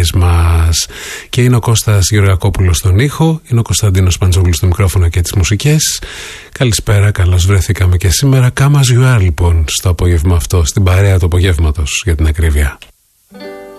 παρέες μας. Και είναι ο Κώστας Γεωργακόπουλος στον ήχο, είναι ο Κωνσταντίνος Παντζόγλου στο μικρόφωνο και τις μουσικές. Καλησπέρα, καλώς βρεθήκαμε και σήμερα. Come as you are, λοιπόν, στο απόγευμα αυτό, στην παρέα του απογεύματος, για την ακρίβεια.